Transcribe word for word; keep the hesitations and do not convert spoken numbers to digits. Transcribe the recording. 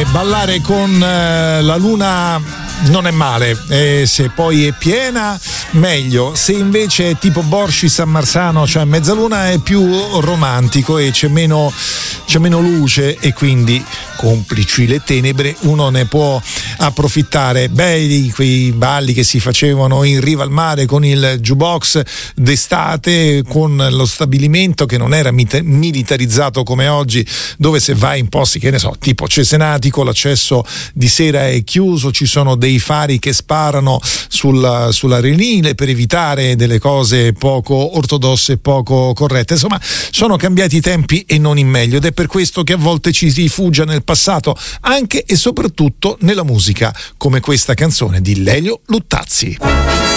ballare con eh, la luna non è male, e se poi è piena meglio. Se invece è tipo Borci San Marzano, cioè mezzaluna, è più romantico e c'è meno, c'è meno luce, e quindi, complici le tenebre, uno ne può approfittare. Belli quei balli che si facevano in riva al mare con il jukebox d'estate, con lo stabilimento che non era mit- militarizzato come oggi, dove se vai in posti, che ne so, tipo Cesenatico, l'accesso di sera è chiuso, ci sono dei fari che sparano sulla, sull'arenile per evitare delle cose poco ortodosse, poco corrette. Insomma, sono cambiati i tempi e non in meglio, ed è per questo che a volte ci si rifugia nel passato, anche e soprattutto nella musica, come questa canzone di Lelio Luttazzi.